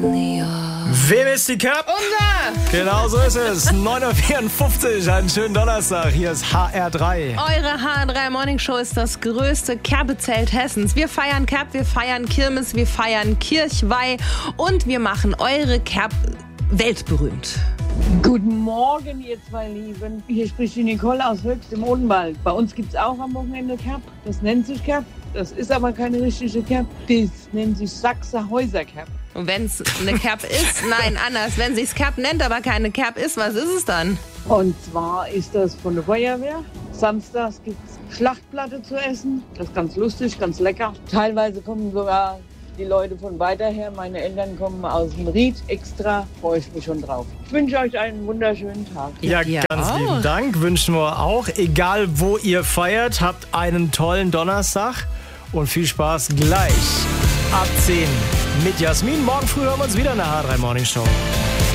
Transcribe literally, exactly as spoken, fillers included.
Wem ist die Cap? Unser! Genau so ist es. neun Uhr vierundfünfzig, einen schönen Donnerstag. Hier ist H R drei. Eure H R drei Morning Show ist das größte Kerbezelt Hessens. Wir feiern Kerb, wir feiern Kirmes, wir feiern Kirchweih und wir machen eure Kerb weltberühmt. Guten Morgen, ihr zwei Lieben. Hier spricht die Nicole aus Höchst im Odenwald. Bei uns gibt es auch am Wochenende Kerb. Das nennt sich Kerb. Das ist aber keine richtige Kerb. Das nennt sich Sachse-Häuser-Kerb. Und wenn es eine Kerb ist, nein, anders. Wenn sich's Kerb nennt, aber keine Kerb ist, was ist es dann? Und zwar ist das von der Feuerwehr. Samstags gibt es Schlachtplatte zu essen. Das ist ganz lustig, ganz lecker. Teilweise kommen sogar die Leute von weiter her. Meine Eltern kommen aus dem Ried extra. Freue ich mich schon drauf. Ich wünsche euch einen wunderschönen Tag. Ja, Ja, ganz auch. lieben Dank. Wünschen wir auch. Egal, wo ihr feiert, habt einen tollen Donnerstag und viel Spaß gleich ab zehn mit Jasmin. Morgen früh hören wir uns wieder in der H R drei Morning Show.